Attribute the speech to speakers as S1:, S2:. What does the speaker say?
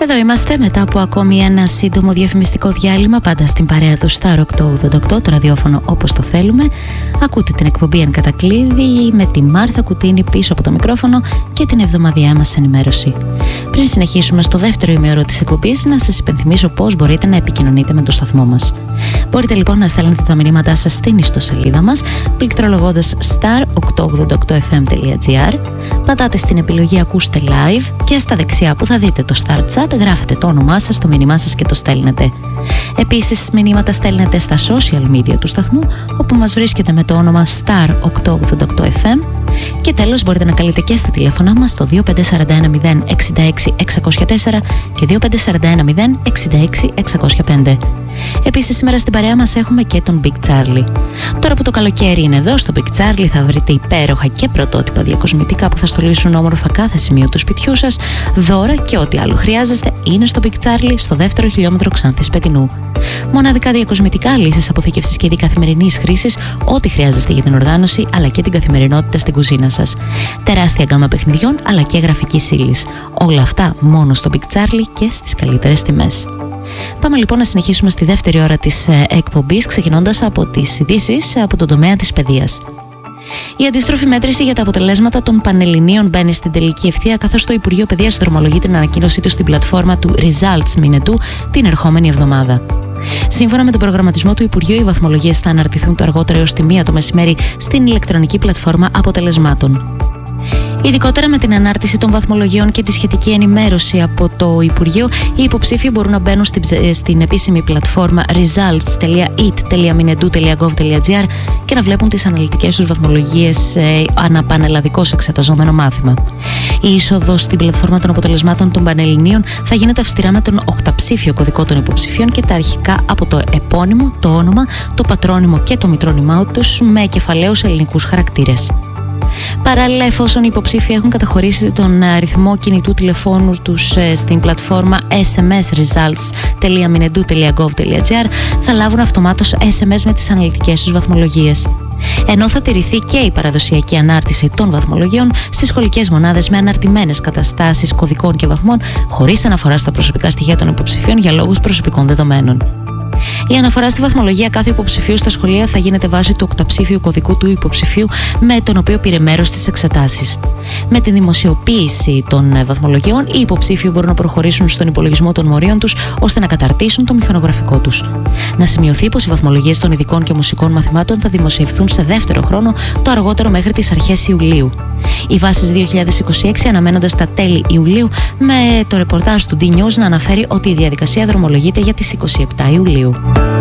S1: Εδώ είμαστε μετά από ακόμη ένα σύντομο διαφημιστικό διάλειμμα, πάντα στην παρέα του Star 888, το ραδιόφωνο όπως το θέλουμε. Ακούτε την εκπομπή Εν Κατακλείδη με τη Μάρθα Κουτίνη πίσω από το μικρόφωνο και την εβδομαδιαία μας ενημέρωση. Πριν συνεχίσουμε στο δεύτερο ημέωρο της εκπομπής, να σας υπενθυμίσω πώς μπορείτε να επικοινωνείτε με το σταθμό μας. Μπορείτε λοιπόν να στέλνετε τα μηνύματά σας στην ιστοσελίδα μας, πληκτρολογώντας star888fm.gr, πατάτε στην επιλογή Ακούστε Live και στα δεξιά που θα δείτε το Star Chat γράφετε το όνομά σας, το μήνυμά σας και το στέλνετε. Επίσης, μηνύματα στέλνετε στα social media του σταθμού, όπου μας βρίσκεται με το όνομα Star888FM. Και τέλος, μπορείτε να καλείτε και στα τηλέφωνά μας το 25410 066 604 και 25410 066 605. Επίσης, σήμερα στην παρέα μας έχουμε και τον Big Charlie. Τώρα που το καλοκαίρι είναι εδώ, στο Big Charlie θα βρείτε υπέροχα και πρωτότυπα διακοσμητικά που θα στολίσουν όμορφα κάθε σημείο του σπιτιού σας, δώρα και ό,τι άλλο χρειάζεστε είναι στο Big Charlie, στο δεύτερο χιλιόμετρο Ξάνθης Πετινού. Μοναδικά διακοσμητικά, λύσεις αποθήκευσης και είδη καθημερινής χρήσης, ό,τι χρειάζεστε για την οργάνωση αλλά και την καθημερινότητα στην κουζίνα σας. Τεράστια γκάμα παιχνιδιών αλλά και γραφικής ύλης. Όλα αυτά μόνο στο Big Charlie και στις καλύτερες τιμές. Πάμε λοιπόν να συνεχίσουμε στη δεύτερη ώρα της εκπομπής, ξεκινώντας από τις ειδήσεις από τον τομέα της παιδείας. Η αντίστροφη μέτρηση για τα αποτελέσματα των Πανελληνίων μπαίνει στην τελική ευθεία, καθώς το Υπουργείο Παιδείας δρομολογεί την ανακοίνωσή του στην πλατφόρμα του Results Μινετού την ερχόμενη εβδομάδα. Σύμφωνα με τον προγραμματισμό του Υπουργείου, οι βαθμολογίες θα αναρτηθούν το αργότερο έως τη 1 το μεσημέρι στην ηλεκτρονική πλατφόρμα αποτελεσμάτων. Ειδικότερα με την ανάρτηση των βαθμολογιών και τη σχετική ενημέρωση από το Υπουργείο, οι υποψήφοι μπορούν να μπαίνουν στην επίσημη πλατφόρμα results.it.minedu.gov.gr και να βλέπουν τις αναλυτικές τους βαθμολογίες ανά πανελλαδικώς εξεταζόμενο μάθημα. Η είσοδος στην πλατφόρμα των αποτελεσμάτων των Πανελληνίων θα γίνεται αυστηρά με τον οκταψήφιο κωδικό των υποψηφίων και τα αρχικά από το επώνυμο, το όνομα, το πατρόνυμο και το μητρόνυμά τους με κεφαλαίους ελληνικούς χαρακτήρες. Παράλληλα, εφόσον οι υποψήφοι έχουν καταχωρήσει τον αριθμό κινητού τηλεφώνου τους στην πλατφόρμα sms.results.minedu.gov.gr, θα λάβουν αυτομάτως SMS με τις αναλυτικές τους βαθμολογίες. Ενώ θα τηρηθεί και η παραδοσιακή ανάρτηση των βαθμολογιών στις σχολικές μονάδες με αναρτημένες καταστάσεις κωδικών και βαθμών, χωρίς αναφορά στα προσωπικά στοιχεία των υποψηφίων για λόγους προσωπικών δεδομένων. Η αναφορά στη βαθμολογία κάθε υποψηφίου στα σχολεία θα γίνεται βάσει του οκταψήφιου κωδικού του υποψηφίου με τον οποίο πήρε μέρος στις εξετάσεις. Με τη δημοσιοποίηση των βαθμολογιών, οι υποψήφοι μπορούν να προχωρήσουν στον υπολογισμό των μορίων τους ώστε να καταρτήσουν το μηχανογραφικό τους. Να σημειωθεί πως οι βαθμολογίες των ειδικών και μουσικών μαθημάτων θα δημοσιευθούν σε δεύτερο χρόνο, το αργότερο μέχρι τις αρχές Ιουλίου. Οι βάσεις 2026 αναμένονται στα τέλη Ιουλίου, με το ρεπορτάζ του D-News να αναφέρει ότι η διαδικασία δρομολογείται για τις 27 Ιουλίου.